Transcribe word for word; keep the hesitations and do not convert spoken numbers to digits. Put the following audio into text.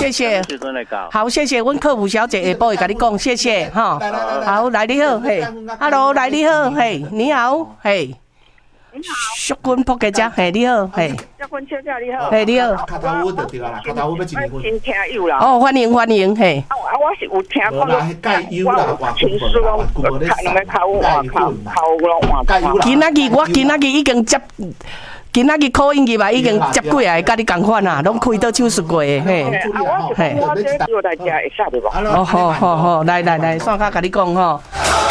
谢谢。好，谢谢，阮客服小姐下晡会甲你讲，谢谢哈。好，来你好，嘿 ，Hello， 来你好，嘿，你好，嘿。你好，淑君仆家姐，嘿，你好，嘿。淑君小姐你好，嘿，你好。 卡头温就对啦，卡头温要一年份。 新听友啦。 哦，欢迎欢迎，嘿。 啊，我是有听过。 啦，盖油啦，换情书拢看两个考换考考拢换。 盖油啦。 今仔日我今仔日已经接。今仔日考音入来已经接过来，甲你共款啊，拢开到手术过的，嘿，嘿。哦，好好好，来来来，线卡甲你讲吼。